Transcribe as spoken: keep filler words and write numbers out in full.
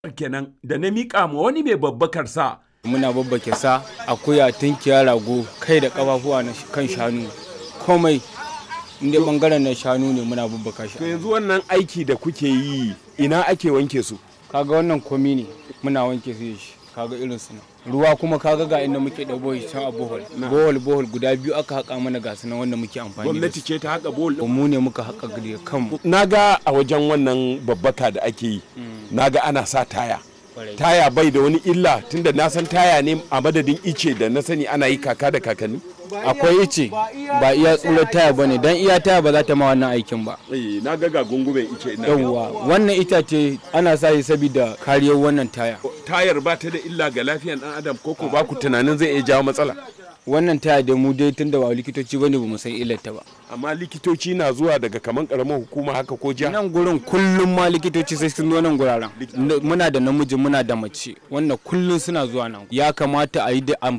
kenan da na miƙa ma wani mai babbakar sa. Muna babbake sa, akuya, tunkiya, rago, kai da ƙafafuwa na kan shanu, komai inda bangaren na shanu ne muna babbaka shi. To yanzu wannan aiki da kuke yi ina ake wanke su? Kaga wannan komi ne muna wanke su da shi, kaga irin su nan. Ruwa kuma kaga ga inda muke da bohol can a bohol. Bohol bohol guda biyu aka haƙa mana ga su nan wanda muke amfani da su. Gwamnati ce ta haƙa bohol? Mu ne muka haƙa da kanmu. Na ga a wajen wannan babbaka da ake yi, na ga ana sa taya. Taya bai da wani illa tunda na san taya ne a madadin ice da na sani ana yi kaka da kakanni. Akwai ice ba iya tsurar taya bane dan iya taya ba za ta ma wannan aikin ba. Eh na ga ga gungumen ice ina. Yawwa wannan itace ana sa shi saboda kariyar wannan taya. Tayar ba ta da illa ga lafiyar dan adam ko ko ba ku tunanin zai iya jawo matsala? Wannan taya da mu dai tunda ba likitoci bane ba mu san illar ta ba. Amma likitoci na zuwa daga kaman karamar hukuma haka ko jiha? Nan gurin kullum ma likitoci sai sun zo nan guraren. Muna da namiji muna da mace wannan kullum suna zuwa nan. Ya kamata a yi da